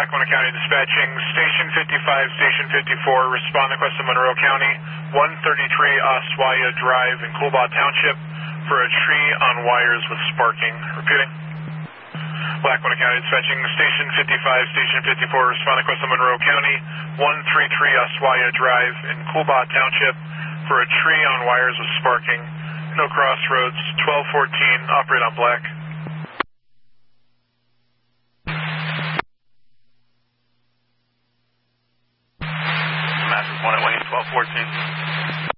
Lackawanna County Dispatching, Station 55, Station 54, respond request of Monroe County, 133 Oswaya Drive in Coolbaugh Township for a tree on wires with sparking. Repeating. Lackawanna County Dispatching, Station 55, Station 54, respond request of Monroe County, 133 Oswaya Drive in Coolbaugh Township for a tree on wires with sparking. No crossroads, 1214, operate on black.